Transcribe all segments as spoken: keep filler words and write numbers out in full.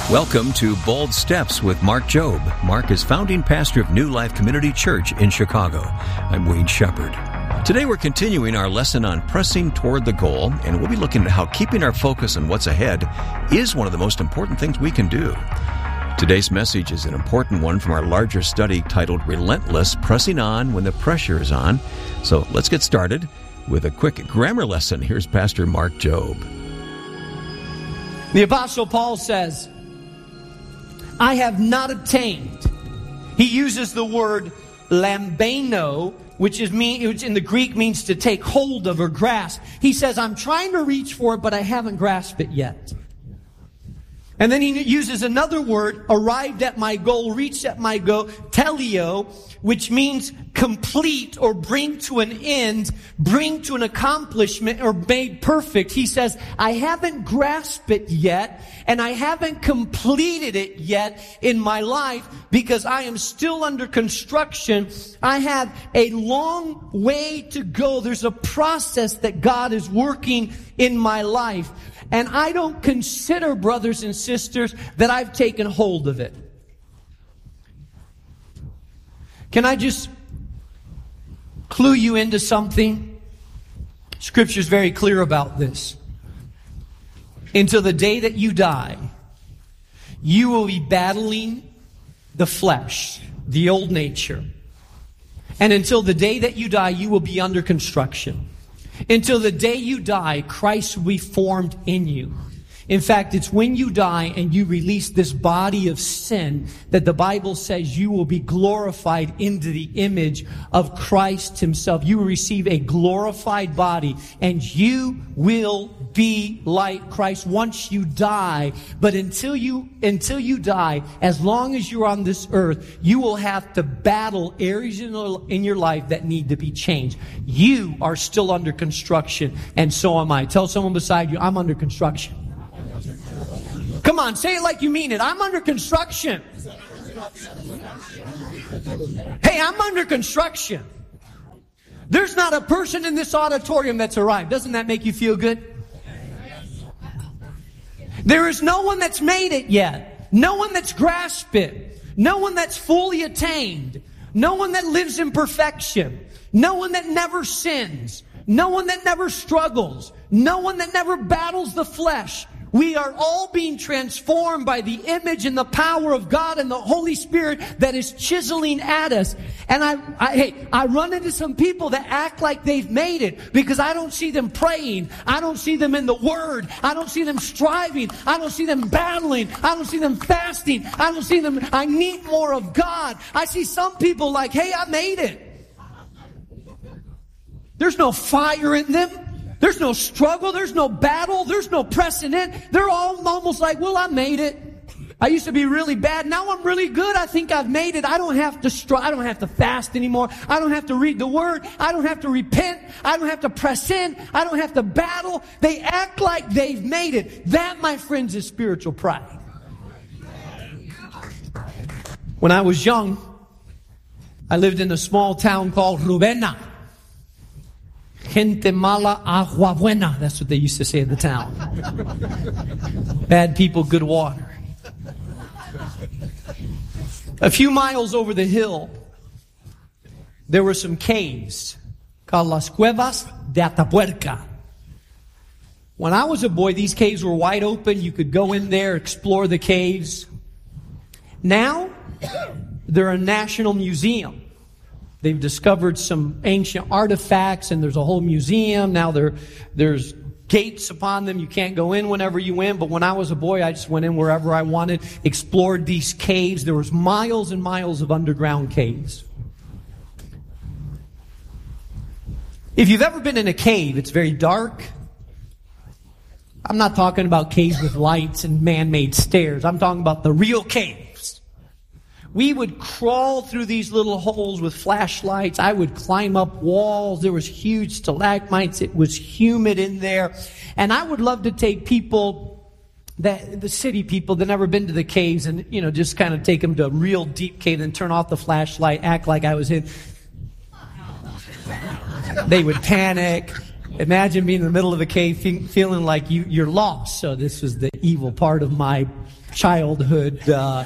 Welcome to Bold Steps with Mark Jobe. Mark is founding pastor of New Life Community Church in Chicago. I'm Wayne Shepherd. Today we're continuing our lesson on pressing toward the goal, and we'll be looking at how keeping our focus on what's ahead is one of the most important things we can do. Today's message is an important one from our larger study titled Relentless, Pressing On When the Pressure is On. So let's get started with a quick grammar lesson. Here's Pastor Mark Jobe. The Apostle Paul says, I have not obtained. He uses the word lambano, which is mean, which in the Greek means to take hold of or grasp. He says, I'm trying to reach for it, but I haven't grasped it yet. And then he uses another word, arrived at my goal, reached at my goal, telio, which means complete or bring to an end, bring to an accomplishment or made perfect. He says, I haven't grasped it yet, and I haven't completed it yet in my life because I am still under construction. I have a long way to go. There's a process that God is working in my life. And I don't consider, brothers and sisters, that I've taken hold of it. Can I just clue you into something? Scripture's very clear about this. Until the day that you die, you will be battling the flesh, the old nature. And until the day that you die, you will be under construction. Until the day you die, Christ will be formed in you. In fact, it's when you die and you release this body of sin that the Bible says you will be glorified into the image of Christ Himself. You will receive a glorified body and you will be like Christ once you die. But until you, until you die, as long as you're on this earth, you will have to battle areas in your life that need to be changed. You are still under construction, and so am I. Tell someone beside you, I'm under construction. Come on, say it like you mean it. I'm under construction. Hey, I'm under construction. There's not a person in this auditorium that's arrived. Doesn't that make you feel good? There is no one that's made it yet. No one that's grasped it. No one that's fully attained. No one that lives in perfection. No one that never sins. No one that never struggles. No one that never battles the flesh. We are all being transformed by the image and the power of God and the Holy Spirit that is chiseling at us. And I, I, hey, I run into some people that act like they've made it because I don't see them praying. I don't see them in the Word. I don't see them striving. I don't see them battling. I don't see them fasting. I don't see them, I need more of God. I see some people like, hey, I made it. There's no fire in them. There's no struggle. There's no battle. There's no pressing in. They're all almost like, well, I made it. I used to be really bad. Now I'm really good. I think I've made it. I don't have to str- I don't have to fast anymore. I don't have to read the Word. I don't have to repent. I don't have to press in. I don't have to battle. They act like they've made it. That, my friends, is spiritual pride. When I was young, I lived in a small town called Rubena. Gente mala, agua buena. That's what they used to say in the town. Bad people, good water. A few miles over the hill, there were some caves called Las Cuevas de Atapuerca. When I was a boy, these caves were wide open. You could go in there, explore the caves. Now, they're a national museum. They've discovered some ancient artifacts, and there's a whole museum. Now there, there's gates upon them. You can't go in whenever you win. But when I was a boy, I just went in wherever I wanted, explored these caves. There was miles and miles of underground caves. If you've ever been in a cave, it's very dark. I'm not talking about caves with lights and man-made stairs. I'm talking about the real caves. We would crawl through these little holes with flashlights. I would climb up walls. There was huge stalagmites. It was humid in there. And I would love to take people, that the city people that never been to the caves, and, you know, just kind of take them to a real deep cave and turn off the flashlight, act like I was in. They would panic. Imagine being in the middle of a cave fe- feeling like you, you're lost. So this was the evil part of my childhood uh,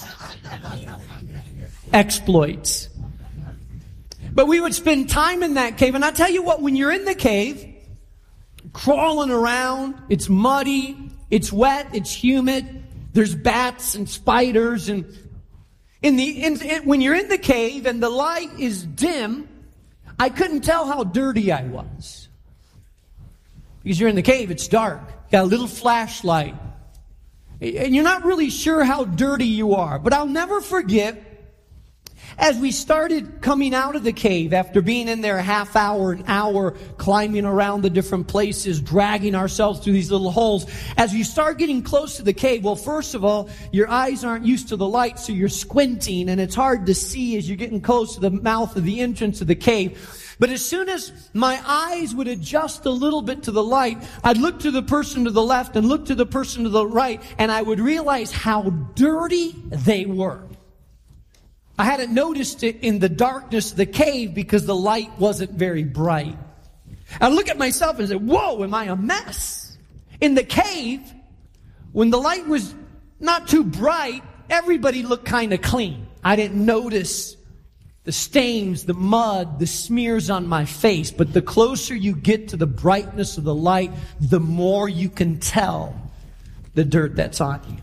exploits. But we would spend time in that cave. And I tell you what, when you're in the cave, crawling around, it's muddy, it's wet, it's humid, there's bats and spiders. And in the in, in, when you're in the cave and the light is dim, I couldn't tell how dirty I was. Because you're in the cave, it's dark. Got a little flashlight. And you're not really sure how dirty you are. But I'll never forget, as we started coming out of the cave, after being in there a half hour, an hour, climbing around the different places, dragging ourselves through these little holes, as you start getting close to the cave, well, first of all, your eyes aren't used to the light, so you're squinting, and it's hard to see as you're getting close to the mouth of the entrance of the cave. But as soon as my eyes would adjust a little bit to the light, I'd look to the person to the left and look to the person to the right, and I would realize how dirty they were. I hadn't noticed it in the darkness of the cave because the light wasn't very bright. I look at myself and say, whoa, am I a mess? In the cave, when the light was not too bright, everybody looked kind of clean. I didn't notice the stains, the mud, the smears on my face. But the closer you get to the brightness of the light, the more you can tell the dirt that's on you.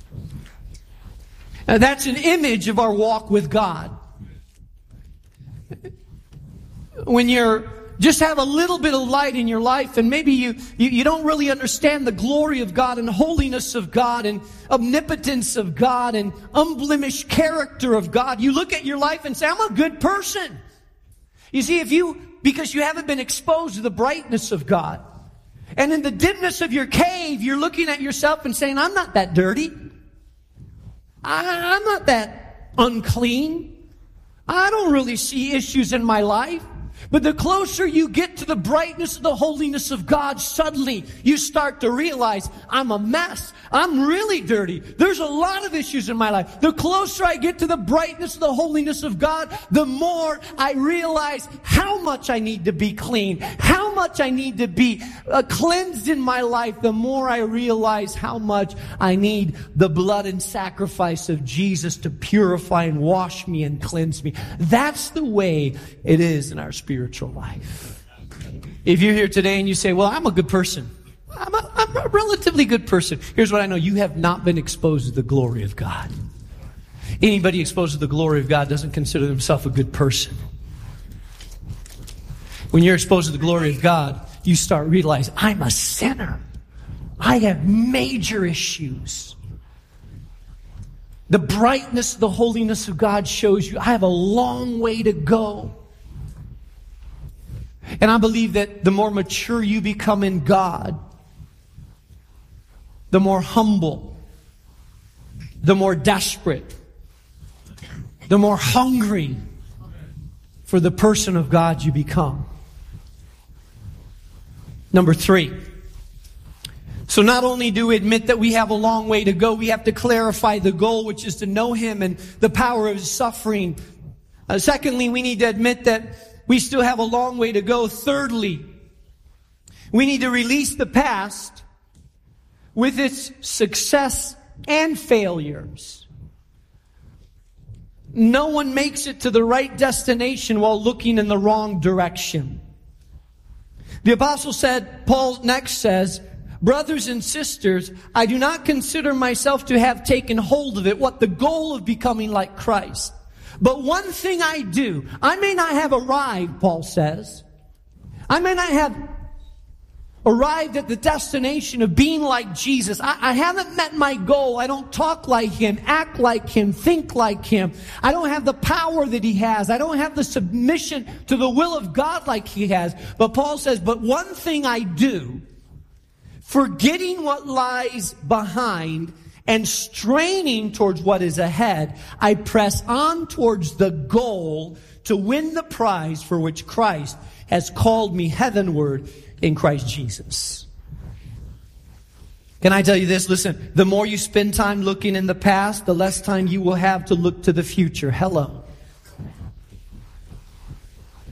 Now, that's an image of our walk with God. When you're just have a little bit of light in your life, and maybe you, you, you don't really understand the glory of God and holiness of God and omnipotence of God and unblemished character of God, you look at your life and say, I'm a good person. You see, if you, because you haven't been exposed to the brightness of God. And in the dimness of your cave, you're looking at yourself and saying, I'm not that dirty. I, I'm not that unclean. I don't really see issues in my life. But the closer you get to the brightness of the holiness of God, suddenly you start to realize, I'm a mess. I'm really dirty. There's a lot of issues in my life. The closer I get to the brightness of the holiness of God, the more I realize how much I need to be clean, how much I need to be uh, cleansed in my life. The more I realize how much I need the blood and sacrifice of Jesus to purify and wash me and cleanse me. That's the way it is in our spiritual life. If you're here today and you say, well, I'm a good person. I'm a, I'm a relatively good person. Here's what I know. You have not been exposed to the glory of God. Anybody exposed to the glory of God doesn't consider themselves a good person. When you're exposed to the glory of God, you start realizing, I'm a sinner. I have major issues. The brightness, the holiness of God shows you, I have a long way to go. And I believe that the more mature you become in God, the more humble, the more desperate, the more hungry for the person of God you become. Number three. So not only do we admit that we have a long way to go, we have to clarify the goal, which is to know Him and the power of His suffering. Uh, secondly, we need to admit that we still have a long way to go. Thirdly, we need to release the past with its success and failures. No one makes it to the right destination while looking in the wrong direction. The apostle said, Paul next says, brothers and sisters, I do not consider myself to have taken hold of it, what the goal of becoming like Christ. But one thing I do, I may not have arrived, Paul says. I may not have arrived at the destination of being like Jesus. I, I haven't met my goal. I don't talk like Him, act like Him, think like Him. I don't have the power that He has. I don't have the submission to the will of God like He has. But Paul says, but one thing I do, forgetting what lies behind and straining towards what is ahead, I press on towards the goal to win the prize for which Christ has called me heavenward in Christ Jesus. Can I tell you this? Listen, the more you spend time looking in the past, the less time you will have to look to the future. Hello.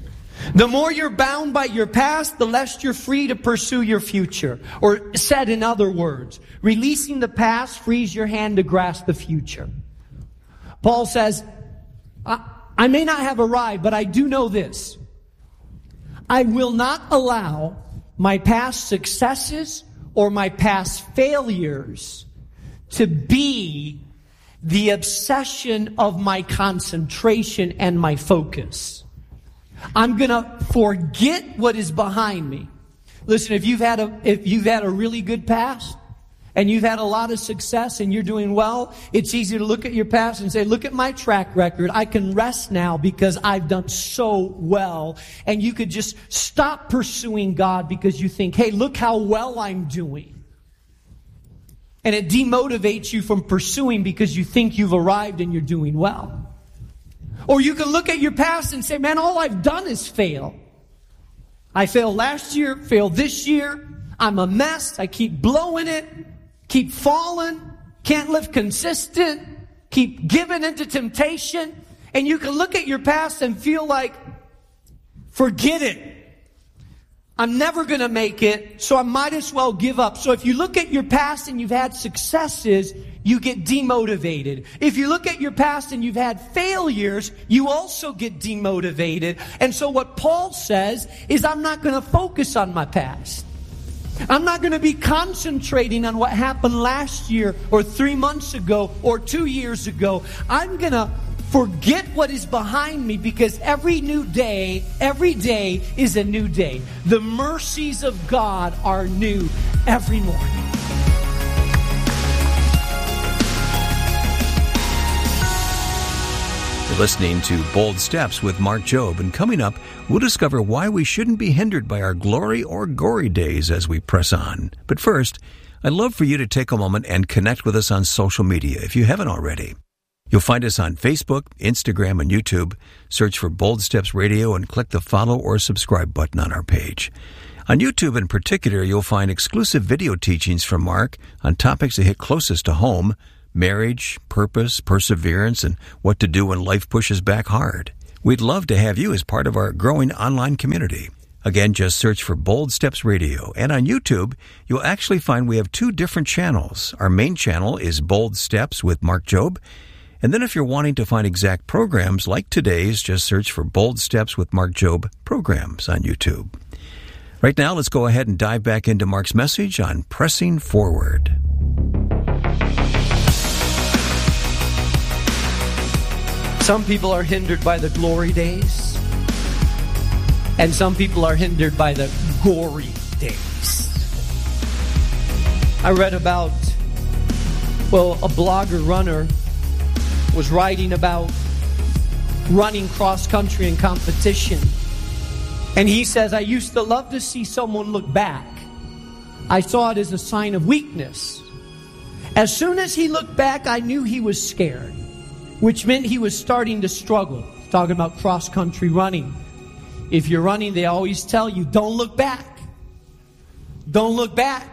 The more you're bound by your past, the less you're free to pursue your future. Or said in other words, releasing the past frees your hand to grasp the future. Paul says, I, I may not have arrived, but I do know this. I will not allow my past successes or my past failures to be the obsession of my concentration and my focus. I'm going to forget what is behind me. Listen, if you've had a if you've had a really good past and you've had a lot of success and you're doing well, it's easy to look at your past and say, look at my track record. I can rest now because I've done so well. And you could just stop pursuing God because you think, hey, look how well I'm doing. And it demotivates you from pursuing because you think you've arrived and you're doing well. Or you can look at your past and say, man, all I've done is fail. I failed last year, failed this year. I'm a mess. I keep blowing it, keep falling, can't live consistent, keep giving into temptation. And you can look at your past and feel like, forget it. I'm never going to make it, so I might as well give up. So if you look at your past and you've had successes, you get demotivated. If you look at your past and you've had failures, you also get demotivated. And so what Paul says is, I'm not going to focus on my past. I'm not going to be concentrating on what happened last year or three months ago or two years ago. I'm going to forget what is behind me because every new day, every day is a new day. The mercies of God are new every morning. You're listening to Bold Steps with Mark Jobe, and coming up, we'll discover why we shouldn't be hindered by our glory or gory days as we press on. But first, I'd love for you to take a moment and connect with us on social media if you haven't already. You'll find us on Facebook, Instagram, and YouTube. Search for Bold Steps Radio and click the follow or subscribe button on our page. On YouTube in particular, you'll find exclusive video teachings from Mark on topics that hit closest to home: marriage, purpose, perseverance, and what to do when life pushes back hard. We'd love to have you as part of our growing online community. Again, just search for Bold Steps Radio. And on YouTube, you'll actually find we have two different channels. Our main channel is Bold Steps with Mark Jobe. And then if you're wanting to find exact programs like today's, just search for Bold Steps with Mark Jobe programs on YouTube. Right now, let's go ahead and dive back into Mark's message on pressing forward. Some people are hindered by the glory days, and some people are hindered by the gory days. I read about, well, a blogger runner was writing about running cross-country in competition. And he says, I used to love to see someone look back. I saw it as a sign of weakness. As soon as he looked back, I knew he was scared, which meant he was starting to struggle. Talking about cross-country running. If you're running, they always tell you, don't look back. Don't look back.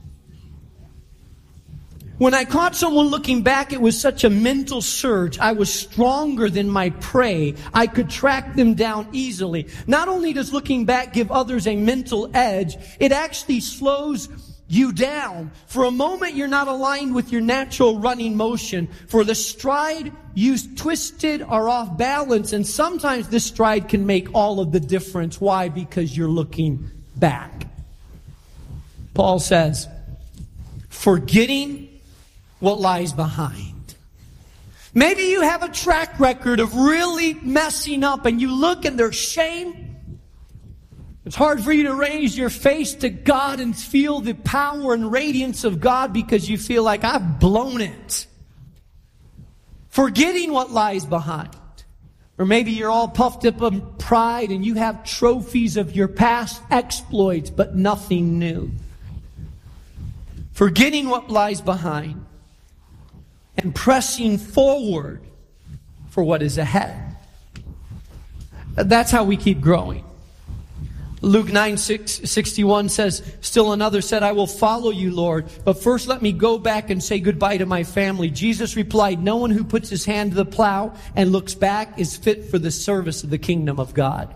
When I caught someone looking back, it was such a mental surge. I was stronger than my prey. I could track them down easily. Not only does looking back give others a mental edge, it actually slows you down. For a moment, you're not aligned with your natural running motion. For the stride, you twisted or off balance. And sometimes this stride can make all of the difference. Why? Because you're looking back. Paul says, forgetting what lies behind. Maybe you have a track record of really messing up and you look and there's shame. It's hard for you to raise your face to God and feel the power and radiance of God because you feel like I've blown it. Forgetting what lies behind. Or maybe you're all puffed up in pride and you have trophies of your past exploits but nothing new. Forgetting what lies behind and pressing forward for what is ahead. That's how we keep growing. Luke nine sixty-one says, still another said, I will follow you, Lord, but first let me go back and say goodbye to my family. Jesus replied, no one who puts his hand to the plow and looks back is fit for the service of the kingdom of God.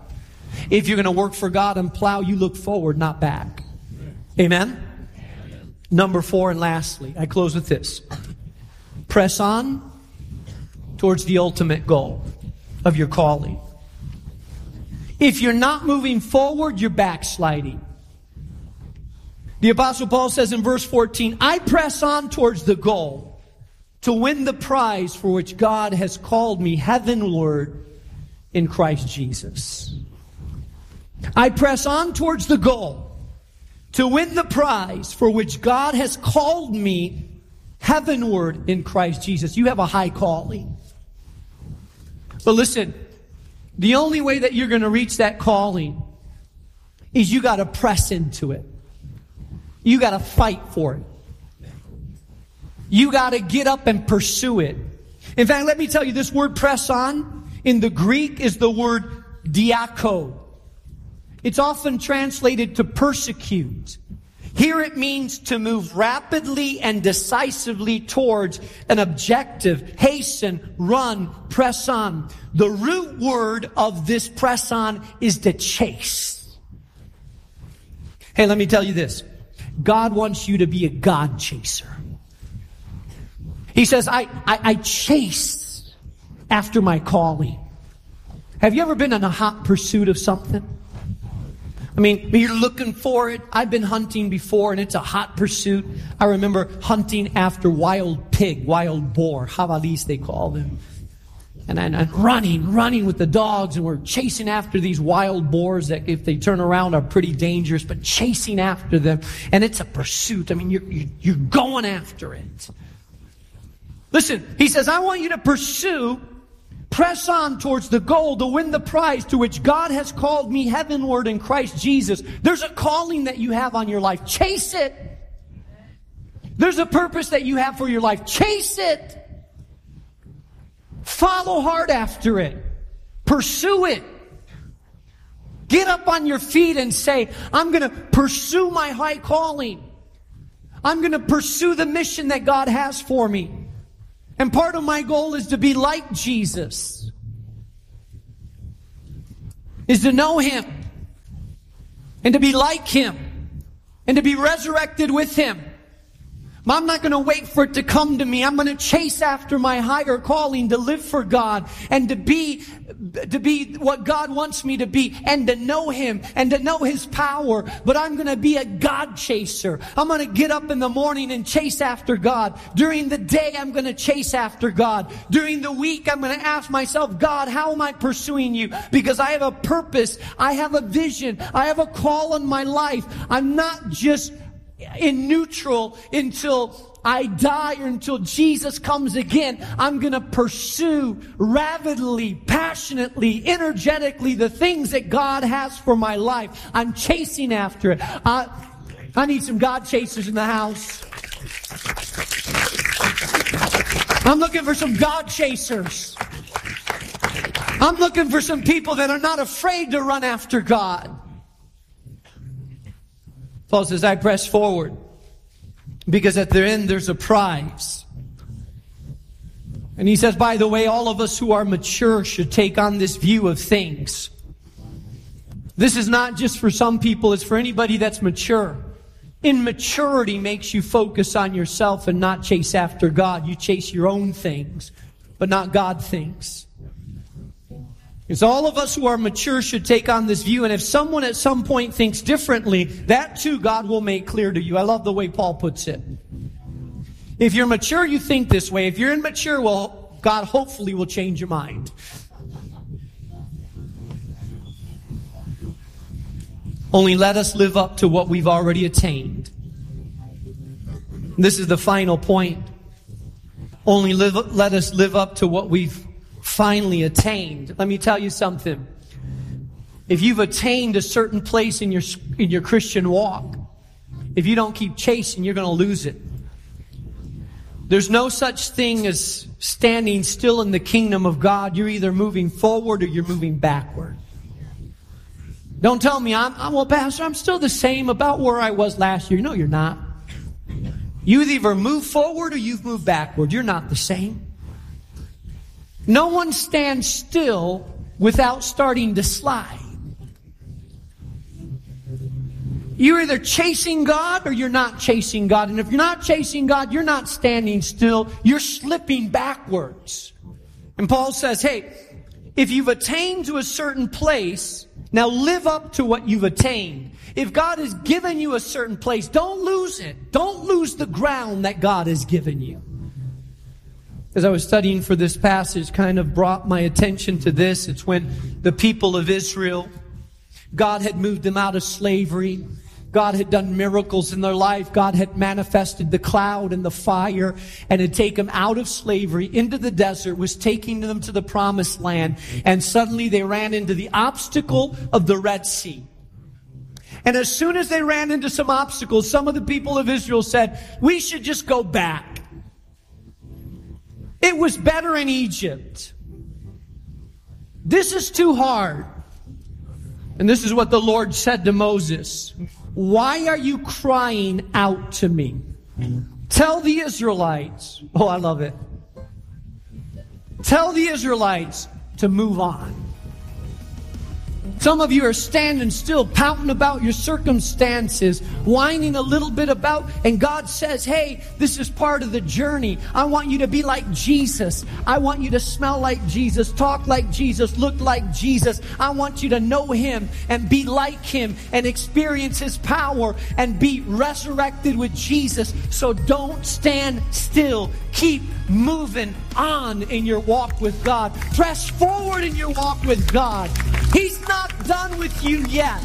If you're going to work for God and plow, you look forward, not back. Amen? Number four, and lastly, I close with this. Press on towards the ultimate goal of your calling. If you're not moving forward, you're backsliding. The Apostle Paul says in verse fourteen, I press on towards the goal to win the prize for which God has called me heavenward in Christ Jesus. I press on towards the goal to win the prize for which God has called me heavenward in Christ Jesus. You have a high calling. But listen, the only way that you're going to reach that calling is you got to press into it. You got to fight for it. You got to get up and pursue it. In fact, let me tell you, this word press on in the Greek is the word diako. It's often translated to persecute. Here it means to move rapidly and decisively towards an objective. Hasten, run, press on. The root word of this press on is to chase. Hey, let me tell you this. God wants you to be a God chaser. He says, I, I, I chase after my calling. Have you ever been in a hot pursuit of something? I mean, you're looking for it. I've been hunting before, and it's a hot pursuit. I remember hunting after wild pig, wild boar, javalis they call them. And I'm running, running with the dogs, and we're chasing after these wild boars that, if they turn around, are pretty dangerous, but chasing after them. And it's a pursuit. I mean, you're, you're going after it. Listen, he says, I want you to pursue, press on towards the goal to win the prize to which God has called me heavenward in Christ Jesus. There's a calling that you have on your life. Chase it. There's a purpose that you have for your life. Chase it. Follow hard after it. Pursue it. Get up on your feet and say, I'm going to pursue my high calling. I'm going to pursue the mission that God has for me. And part of my goal is to be like Jesus. Is to know Him. And to be like Him. And to be resurrected with Him. I'm not going to wait for it to come to me. I'm going to chase after my higher calling to live for God and to be, to be what God wants me to be and to know Him and to know His power. But I'm going to be a God chaser. I'm going to get up in the morning and chase after God. During the day, I'm going to chase after God. During the week, I'm going to ask myself, God, how am I pursuing You? Because I have a purpose. I have a vision. I have a call in my life. I'm not just in neutral until I die or until Jesus comes again. I'm going to pursue rapidly, passionately, energetically the things that God has for my life. I'm chasing after it. I, I need some God chasers in the house. I'm looking for some God chasers. I'm looking for some people that are not afraid to run after God. Paul says, I press forward because at the end there's a prize. And he says, by the way, all of us who are mature should take on this view of things. This is not just for some people, it's for anybody that's mature. Immaturity makes you focus on yourself and not chase after God. You chase your own things, but not God things. Because all of us who are mature should take on this view. And if someone at some point thinks differently, that too God will make clear to you. I love the way Paul puts it. If you're mature, you think this way. If you're immature, well, God hopefully will change your mind. Only let us live up to what we've already attained. This is the final point. Only live, let us live up to what we've finally attained. Let me tell you something. If you've attained a certain place in your in your Christian walk, if you don't keep chasing, you're going to lose it. There's no such thing as standing still in the kingdom of God. You're either moving forward or you're moving backward. Don't tell me, I'm, I'm well, Pastor, I'm still the same about where I was last year. No, you're not. You either move forward or you've moved backward. You're not the same. No one stands still without starting to slide. You're either chasing God or you're not chasing God. And if you're not chasing God, you're not standing still. You're slipping backwards. And Paul says, hey, if you've attained to a certain place, now live up to what you've attained. If God has given you a certain place, don't lose it. Don't lose the ground that God has given you. As I was studying for this passage, kind of brought my attention to this. It's when the people of Israel, God had moved them out of slavery. God had done miracles in their life. God had manifested the cloud and the fire and had taken them out of slavery into the desert, was taking them to the promised land. And suddenly they ran into the obstacle of the Red Sea. And as soon as they ran into some obstacles, some of the people of Israel said, we should just go back. It was better in Egypt. This is too hard. And this is what the Lord said to Moses. Why are you crying out to me? Tell the Israelites. Oh, I love it. Tell the Israelites to move on. Some of you are standing still, pouting about your circumstances, whining a little bit about, and God says, hey, this is part of the journey. I want you to be like Jesus. I want you to smell like Jesus, talk like Jesus, look like Jesus. I want you to know Him and be like Him and experience His power and be resurrected with Jesus. So don't stand still. Keep moving on in your walk with God. Press forward in your walk with God. He's not done with you yet.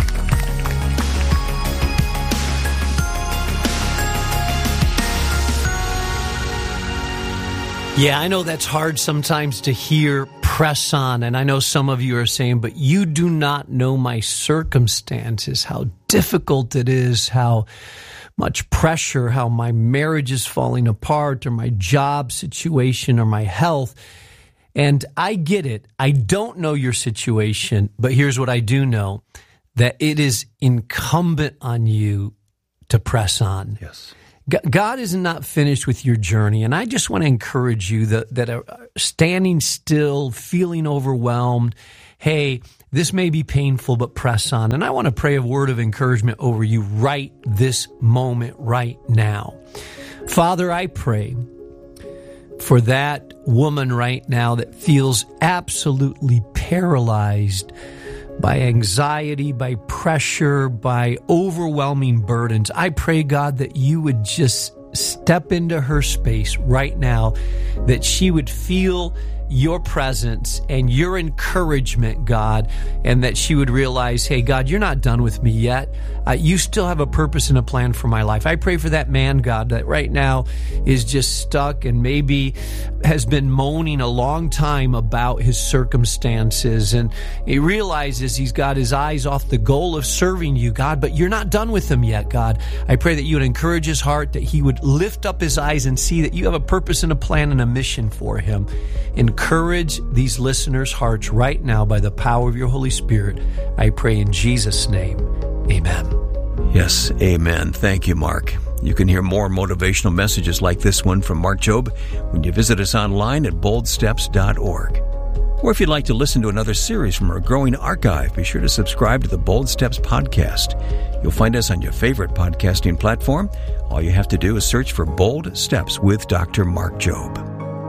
Yeah, I know that's hard sometimes to hear, press on. And I know some of you are saying, but you do not know my circumstances, how difficult it is, how much pressure, how my marriage is falling apart, or my job situation, or my health. And I get it. I don't know your situation, but here's what I do know, that it is incumbent on you to press on. Yes. God is not finished with your journey. And I just want to encourage you that, that are standing still, feeling overwhelmed, hey, this may be painful, but press on. And I want to pray a word of encouragement over you right this moment, right now. Father, I pray for that woman right now that feels absolutely paralyzed by anxiety, by pressure, by overwhelming burdens. I pray, God, that you would just step into her space right now, that she would feel your presence and your encouragement, God, and that she would realize, hey, God, you're not done with me yet. Uh, you still have a purpose and a plan for my life. I pray for that man, God, that right now is just stuck and maybe has been moaning a long time about his circumstances, and he realizes he's got his eyes off the goal of serving you, God, but you're not done with him yet, God. I pray that you would encourage his heart, that he would lift up his eyes and see that you have a purpose and a plan and a mission for him. Encourage these listeners' hearts right now by the power of your Holy Spirit. I pray in Jesus' name. Amen. Yes, amen. Thank you, Mark. You can hear more motivational messages like this one from Mark Jobe when you visit us online at bold steps dot org. Or if you'd like to listen to another series from our growing archive, be sure to subscribe to the Bold Steps podcast. You'll find us on your favorite podcasting platform. All you have to do is search for Bold Steps with Doctor Mark Jobe.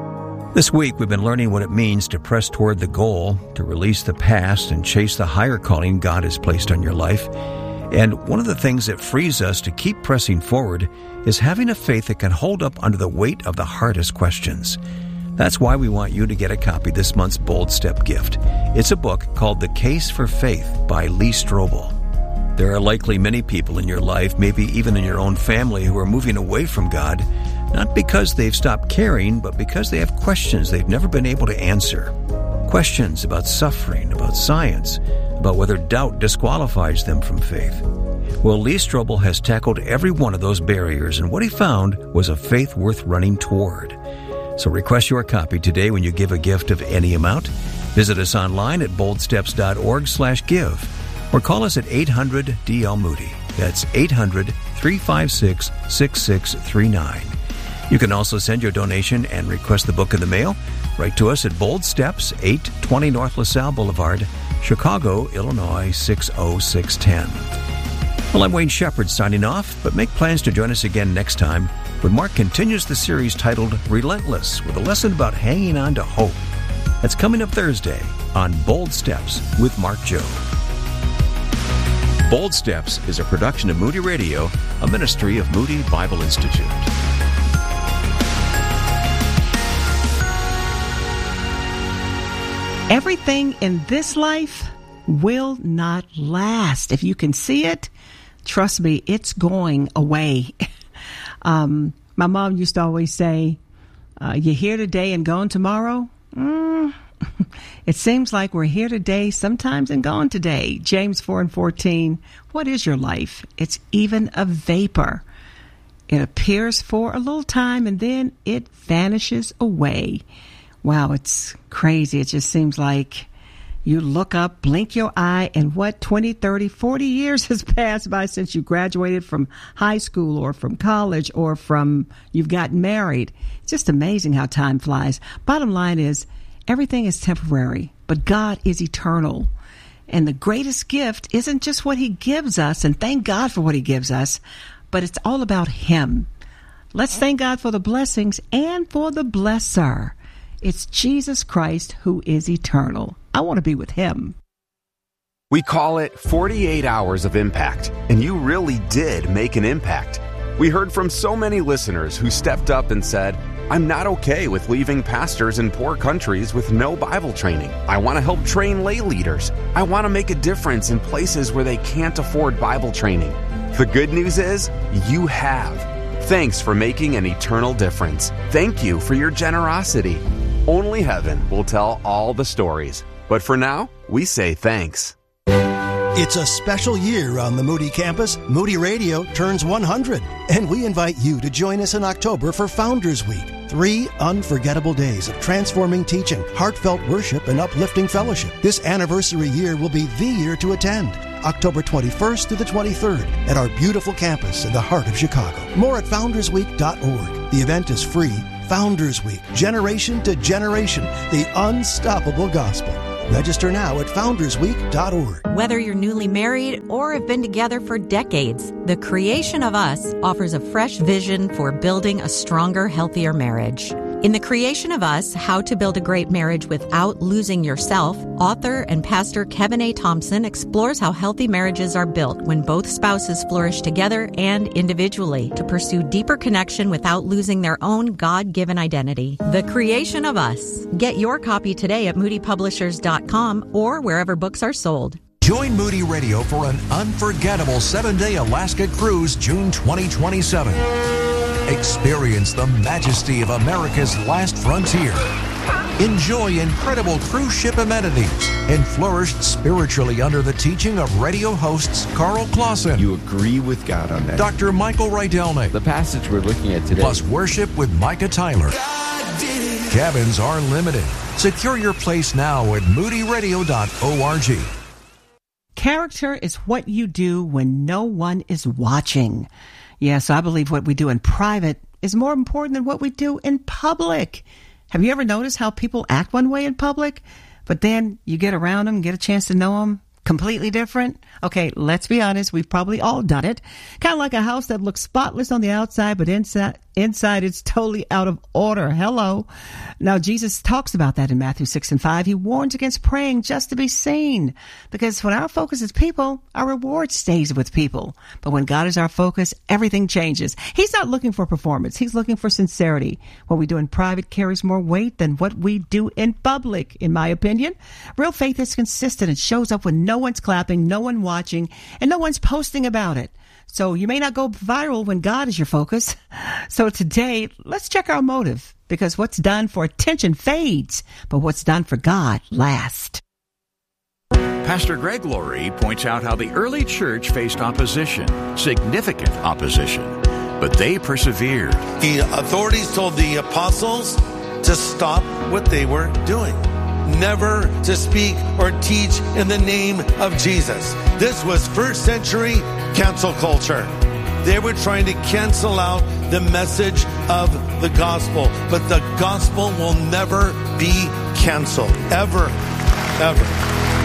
This week, we've been learning what it means to press toward the goal, to release the past and chase the higher calling God has placed on your life. And one of the things that frees us to keep pressing forward is having a faith that can hold up under the weight of the hardest questions. That's why we want you to get a copy of this month's Bold Step gift. It's a book called The Case for Faith by Lee Strobel. There are likely many people in your life, maybe even in your own family, who are moving away from God, not because they've stopped caring, but because they have questions they've never been able to answer. Questions about suffering, about science, about whether doubt disqualifies them from faith. Well, Lee Strobel has tackled every one of those barriers, and what he found was a faith worth running toward. So request your copy today when you give a gift of any amount. Visit us online at bold steps dot org slash give, or call us at eight hundred D L Moody. That's eight hundred, three five six, six six three nine. You can also send your donation and request the book in the mail. Write to us at Bold Steps, eight twenty North LaSalle Boulevard, Chicago, Illinois, six oh six one oh. Well, I'm Wayne Shepherd signing off, but make plans to join us again next time when Mark continues the series titled Relentless with a lesson about hanging on to hope. That's coming up Thursday on Bold Steps with Mark Jobe. Bold Steps is a production of Moody Radio, a ministry of Moody Bible Institute. Everything in this life will not last. If you can see it, trust me, it's going away. um, my mom used to always say, uh, you're here today and gone tomorrow? Mm. It seems like we're here today, sometimes and gone today. James four and fourteen, what is your life? It's even a vapor. It appears for a little time and then it vanishes away. Wow, it's crazy. It just seems like you look up, blink your eye, and what, twenty, thirty, forty years has passed by since you graduated from high school or from college or from you've gotten married. It's just amazing how time flies. Bottom line is, everything is temporary, but God is eternal. And the greatest gift isn't just what he gives us, and thank God for what he gives us, but it's all about him. Let's thank God for the blessings and for the blesser. It's Jesus Christ who is eternal. I want to be with him. We call it forty-eight hours of impact, and you really did make an impact. We heard from so many listeners who stepped up and said, I'm not okay with leaving pastors in poor countries with no Bible training. I want to help train lay leaders. I want to make a difference in places where they can't afford Bible training. The good news is, you have. Thanks for making an eternal difference. Thank you for your generosity. Only heaven will tell all the stories. But for now, we say thanks. It's a special year on the Moody campus. Moody Radio turns one hundred, and we invite you to join us in October for Founders Week. Three unforgettable days of transforming teaching, heartfelt worship, and uplifting fellowship. This anniversary year will be the year to attend. October twenty-first through the twenty-third at our beautiful campus in the heart of Chicago. More at founders week dot org. The event is free. Founders Week, generation to generation, the unstoppable gospel. Register now at founders week dot org. Whether you're newly married or have been together for decades, The Creation of Us offers a fresh vision for building a stronger, healthier marriage. In The Creation of Us, How to Build a Great Marriage Without Losing Yourself, author and pastor Kevin A. Thompson explores how healthy marriages are built when both spouses flourish together and individually to pursue deeper connection without losing their own God-given identity. The Creation of Us. Get your copy today at moody publishers dot com or wherever books are sold. Join Moody Radio for an unforgettable seven-day Alaska cruise June twenty twenty-seven. Experience the majesty of America's last frontier. Enjoy incredible cruise ship amenities and flourish spiritually under the teaching of radio hosts Carl Clausen. You agree with God on that. Doctor Michael Rydelnik. The passage we're looking at today. Plus worship with Micah Tyler. Cabins are limited. Secure your place now at moody radio dot org. Character is what you do when no one is watching. Yes, I believe what we do in private is more important than what we do in public. Have you ever noticed how people act one way in public, but then you get around them, get a chance to know them, completely different? Okay, let's be honest. We've probably all done it. Kind of like a house that looks spotless on the outside, but inside, inside it's totally out of order. Hello. Now, Jesus talks about that in Matthew six and five. He warns against praying just to be seen, because when our focus is people, our reward stays with people. But when God is our focus, everything changes. He's not looking for performance. He's looking for sincerity. What we do in private carries more weight than what we do in public, in my opinion. Real faith is consistent. It shows up when no one's clapping, no one watching, and no one's posting about it. So you may not go viral when God is your focus. So today, let's check our motive, because what's done for attention fades, but what's done for God lasts. Pastor Greg Laurie points out how the early church faced opposition, significant opposition, but they persevered. The authorities told the apostles to stop what they were doing, never to speak or teach in the name of Jesus. This was first century cancel culture. They were trying to cancel out the message of the gospel, but the gospel will never be canceled, ever, ever.